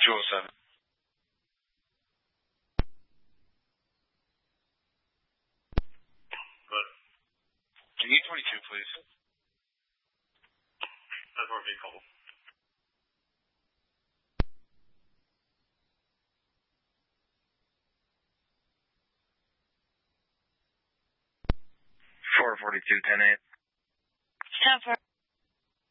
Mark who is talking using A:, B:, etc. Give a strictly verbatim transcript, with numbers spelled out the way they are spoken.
A: two oh seven.
B: Good.
A: Can you twenty-two, please?
B: That's more vehicle.
A: four forty-two, ten eight.
C: ten four.